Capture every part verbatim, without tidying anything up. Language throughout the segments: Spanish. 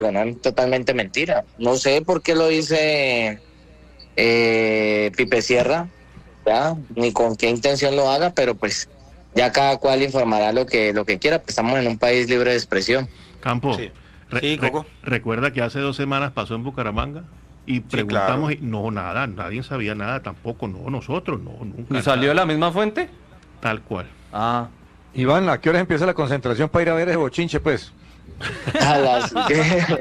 ¿no? Totalmente mentira. No sé por qué lo dice eh, Pipe Sierra, ¿ya? Ni con qué intención lo haga, pero pues ya cada cual informará lo que lo que quiera, pues estamos en un país libre de expresión. Campo, Sí, re- sí, re- Coco. recuerda que hace dos semanas pasó en Bucaramanga y Sí, claro. preguntamos y no, nada, nadie sabía nada tampoco, no, nosotros, no, nunca. ¿Y salió de nada, la misma fuente? tal cual. Ah, Iván, ¿a qué horas empieza la concentración para ir a ver ese bochinche, pues? A las a,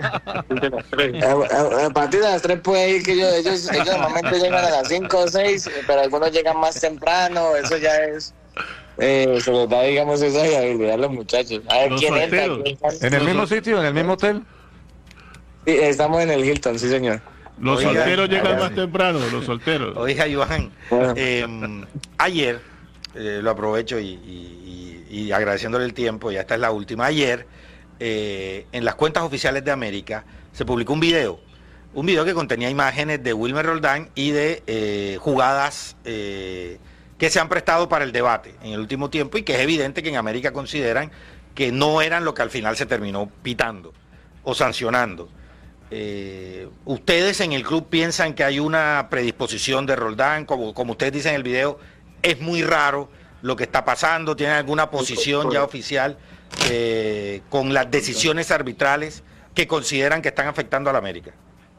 a- a partir de las tres puede ir que ellos, ellos, ellos normalmente llegan a las cinco o seis, pero algunos llegan más temprano, eso ya es eh, se les da, digamos, esa habilidad a los muchachos. A ver Los quién entra. solteros. quién sale. ¿En el Los mismo sol- sitio, en el mismo hotel? Sí, estamos en el Hilton, sí señor. Los Oiga, solteros llegan oiga, más temprano, los solteros. Oiga, Iván, Bueno. eh, ayer, eh, lo aprovecho y, y- y- y agradeciéndole el tiempo, ya esta es la última. Ayer, eh, en las cuentas oficiales de América, se publicó un video, un video que contenía imágenes de Wilmer Roldán y de eh, jugadas eh, que se han prestado para el debate en el último tiempo y que es evidente que en América consideran que no eran lo que al final se terminó pitando o sancionando. Eh, ¿Ustedes en el club piensan que hay una predisposición de Roldán? Como, como ustedes dicen en el video, es muy raro lo que está pasando. ¿Tienen alguna posición ya oficial eh, con las decisiones arbitrales que consideran que están afectando a la América?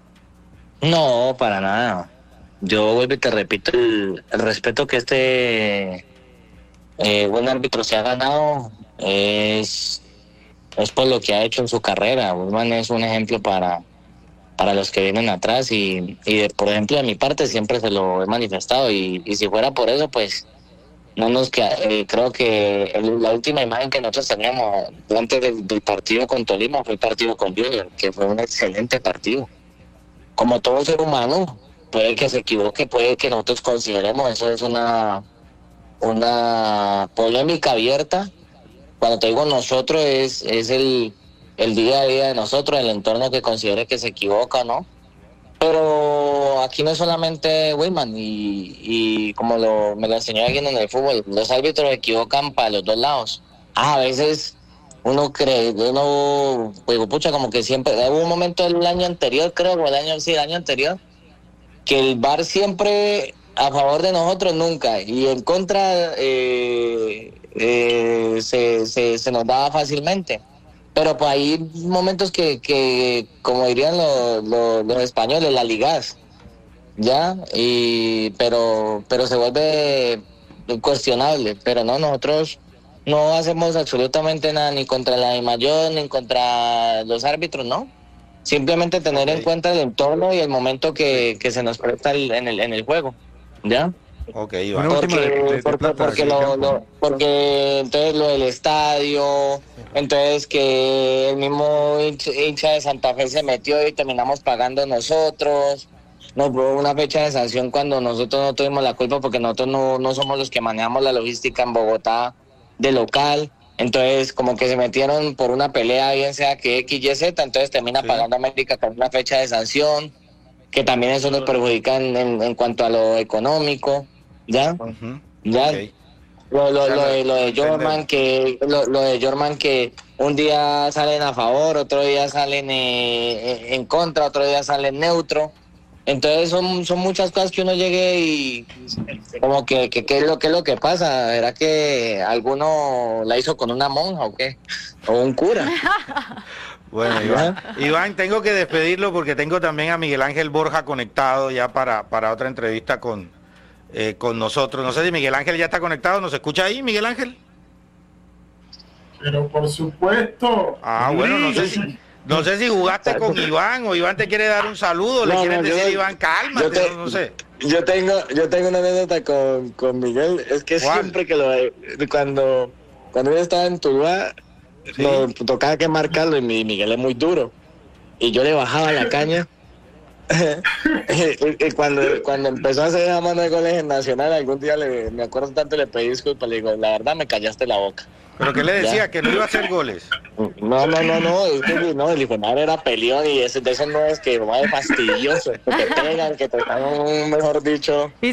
No, para nada. Yo vuelvo y te repito, el, el respeto que este eh, buen árbitro se ha ganado es, es por lo que ha hecho en su carrera. Wilman es un ejemplo para, para los que vienen atrás y, y de, por ejemplo, de mi parte siempre se lo he manifestado y, y si fuera por eso, pues no nos queda, eh, creo que el- la última imagen que nosotros teníamos antes del, del partido con Tolima fue el partido con Junior, que fue un excelente partido. Como todo ser humano, puede que se equivoque, puede que nosotros consideremos, eso es una, una polémica abierta. Cuando te digo nosotros, es, es el, el día a día de nosotros, el entorno que considere que se equivoca, ¿no? Pero aquí no es solamente Wilman, y, y como lo, me lo enseñó alguien en el fútbol, los árbitros se equivocan para los dos lados. Ah, a veces uno cree, uno, pues pucha, como que siempre, hubo un momento el año anterior, creo, o el año, sí, el año anterior, que el V A R siempre a favor de nosotros nunca, y en contra eh, eh, se, se, se nos daba fácilmente. Pero pues hay momentos que, que como dirían los, los, los españoles, la ligás, ¿ya? Y, pero, pero se vuelve cuestionable. Pero no, nosotros no hacemos absolutamente nada, ni contra la DIMAYOR, ni contra los árbitros, ¿no? Simplemente tener Ok. en cuenta el entorno y el momento que, que se nos presta el- en, el, en el juego, ¿ya? Ok, Una Iván. última de- de- Porque, de porque, plata, porque, aquí, lo, Campo. lo- porque entonces lo del estadio, entonces que el mismo hincha hincha de Santa Fe se metió y terminamos pagando nosotros. Nos hubo una fecha de sanción cuando nosotros no tuvimos la culpa porque nosotros no, no somos los que manejamos la logística en Bogotá de local. Entonces como que se metieron por una pelea, bien sea que X, Y, Z, entonces termina Sí. pagando América con una fecha de sanción, que también eso nos perjudica en, en, en cuanto a lo económico, ¿ya? Ujú. Ya, Ok. lo, lo, O sea, lo de, lo de entendemos. Jorman que lo, lo de Jorman que un día salen a favor, otro día salen eh, en contra, otro día salen neutro. Entonces son, son muchas cosas que uno llegue y como que, que qué es lo que es lo que pasa. ¿Será que alguno la hizo con una monja o qué? O un cura. Bueno, Iván, Iván, tengo que despedirlo porque tengo también a Miguel Ángel Borja conectado ya para, para otra entrevista con, eh, con nosotros. No sé si Miguel Ángel ya está conectado. ¿Nos escucha ahí, Miguel Ángel? Pero por supuesto. Ah, bueno, no sé si, no sé si jugaste con Iván o Iván te quiere dar un saludo, le No, quieren no, yo- decir a Iván, cálmate, yo te- no, no sé. Yo tengo, yo tengo una anécdota con, con Miguel. Es que ¿Cuál? siempre que lo de- cuando, cuando yo estaba en Tuluá, Sí. no, tocaba que marcarlo y mi Miguel es muy duro. Y yo le bajaba la caña. y, y cuando, cuando empezó a hacer esa mano de goles en Nacional, algún día le, me acuerdo tanto, le pedí disculpas, le digo, la verdad me callaste la boca. ¿Pero qué le decía? Ya. Que no iba a hacer goles. No, no, no, no, es que no, el hijo de madre era peleón y ese, de esos no es que, madre, fastidioso, que te pegan, que te están, mejor dicho.